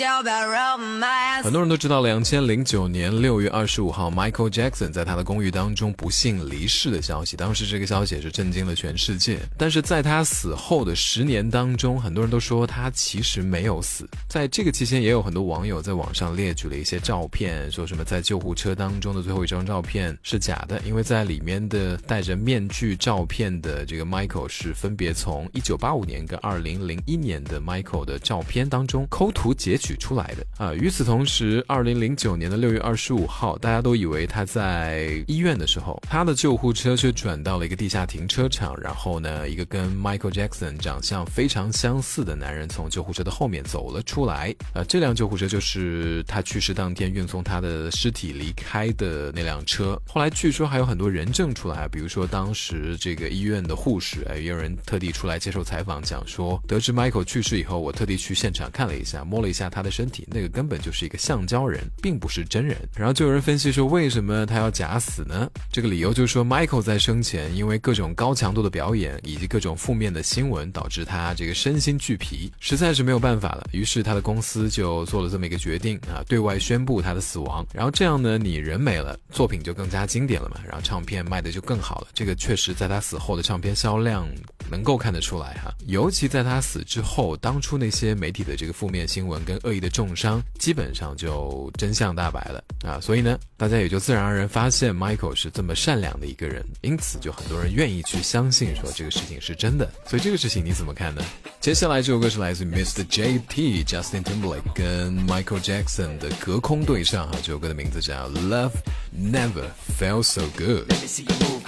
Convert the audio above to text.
很多人都知道2009年6月25号 Michael Jackson 在他的公寓当中不幸离世的消息，当时这个消息也是震惊了全世界。但是在他死后的10年当中，很多人都说他其实没有死。在这个期间也有很多网友在网上列举了一些照片，说什么在救护车当中的最后一张照片是假的，因为在里面的戴着面具照片的这个 Michael 是分别从1985年跟2001年的 Michael 的照片当中抠图截取出来的。与此同时2009年的6月25号，大家都以为他在医院的时候，他的救护车却转到了一个地下停车场，然后呢，一个跟 Michael Jackson 长相非常相似的男人从救护车的后面走了出来。这辆救护车就是他去世当天运送他的尸体离开的那辆车。后来据说还有很多人证出来，比如说当时这个医院的护士，也有人特地出来接受采访，讲说得知 Michael 去世以后，我特地去现场看了一下，摸了一下他的身体，那个根本就是一个橡胶人，并不是真人。然后就有人分析说，为什么他要假死呢？这个理由就是说 Michael 在生前因为各种高强度的表演以及各种负面的新闻，导致他这个身心俱疲，实在是没有办法了，于是他的公司就做了这么一个决定对外宣布他的死亡。然后这样呢，你人没了，作品就更加经典了嘛，然后唱片卖的就更好了。这个确实在他死后的唱片销量能够看得出来尤其在他死之后，当初那些媒体的这个负面新闻跟恶意的重伤基本上就真相大白了所以呢，大家也就自然而然发现 Michael 是这么善良的一个人，因此就很多人愿意去相信说这个事情是真的。所以这个事情你怎么看呢？接下来这首歌是来自 Mr. JT Justin Timberlake 跟 Michael Jackson 的隔空对唱这首歌的名字叫 Love Never Felt So Good。